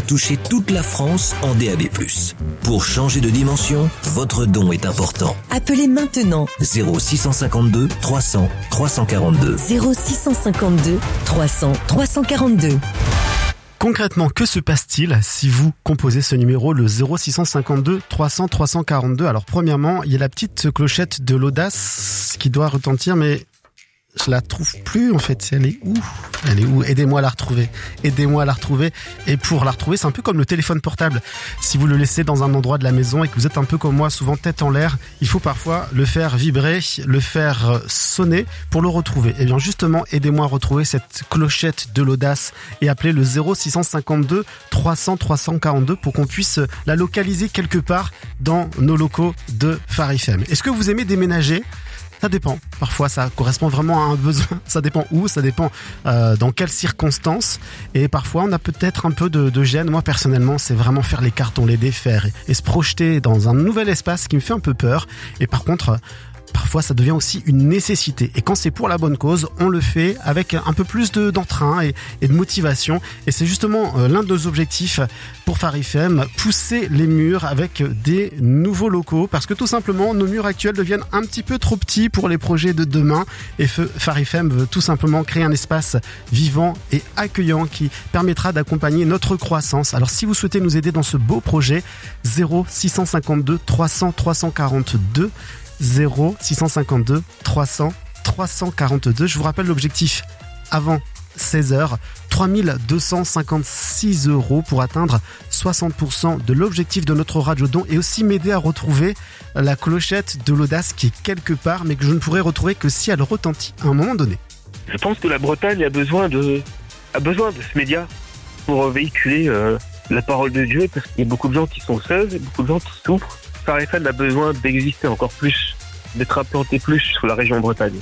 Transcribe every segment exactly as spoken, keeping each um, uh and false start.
toucher toute la France en D A B plus. Pour changer de dimension, votre don est important. Appelez maintenant zéro six cent cinquante-deux trois cents trois cent quarante-deux. zéro six cent cinquante-deux trois cents trois cent quarante-deux. Concrètement, que se passe-t-il si vous composez ce numéro, le zéro six cent cinquante-deux trois cents trois cent quarante-deux? Alors premièrement, il y a la petite clochette de l'audace qui doit retentir, mais je la trouve plus en fait. Elle est où? Elle est où? Aidez-moi à la retrouver. Aidez-moi à la retrouver. Et pour la retrouver, c'est un peu comme le téléphone portable. Si vous le laissez dans un endroit de la maison et que vous êtes un peu comme moi, souvent tête en l'air, il faut parfois le faire vibrer, le faire sonner pour le retrouver. Et bien justement, aidez-moi à retrouver cette clochette de l'audace et appelez le zéro six cent cinquante-deux trois cents trois cent quarante-deux pour qu'on puisse la localiser quelque part dans nos locaux de Phare F M. Est-ce que vous aimez déménager? Ça dépend. Parfois, ça correspond vraiment à un besoin. Ça dépend où, ça dépend euh, dans quelles circonstances. Et parfois, on a peut-être un peu de, de gêne. Moi, personnellement, c'est vraiment faire les cartons, les défaire et, et se projeter dans un nouvel espace qui me fait un peu peur. Et par contre, parfois, ça devient aussi une nécessité. Et quand c'est pour la bonne cause, on le fait avec un peu plus de, d'entrain et, et de motivation. Et c'est justement euh, l'un de nos objectifs pour Phare F M, pousser les murs avec des nouveaux locaux. Parce que tout simplement, nos murs actuels deviennent un petit peu trop petits pour les projets de demain. Et Phare F M veut tout simplement créer un espace vivant et accueillant qui permettra d'accompagner notre croissance. Alors si vous souhaitez nous aider dans ce beau projet, zéro six cent cinquante-deux trois cents trois cent quarante-deux, zéro six cent cinquante-deux trois cents trois cent quarante-deux. Je vous rappelle l'objectif avant seize heures, trois mille deux cent cinquante-six euros pour atteindre soixante pour cent de l'objectif de notre radio don et aussi m'aider à retrouver la clochette de l'audace qui est quelque part mais que je ne pourrai retrouver que si elle retentit à un moment donné. Je pense que la Bretagne a besoin de, a besoin de ce média pour véhiculer euh, la parole de Dieu parce qu'il y a beaucoup de gens qui sont seuls, beaucoup de gens qui souffrent. Phare F M a besoin d'exister encore plus, d'être implanté plus sur la région Bretagne.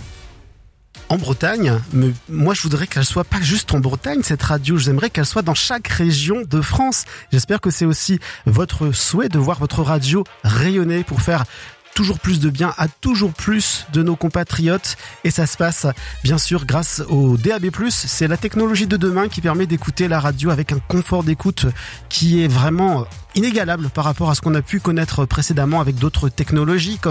En Bretagne, mais moi je voudrais qu'elle soit pas juste en Bretagne cette radio, j'aimerais qu'elle soit dans chaque région de France. J'espère que c'est aussi votre souhait de voir votre radio rayonner pour faire toujours plus de bien à toujours plus de nos compatriotes et ça se passe bien sûr grâce au D A B plus. C'est la technologie de demain qui permet d'écouter la radio avec un confort d'écoute qui est vraiment inégalable par rapport à ce qu'on a pu connaître précédemment avec d'autres technologies comme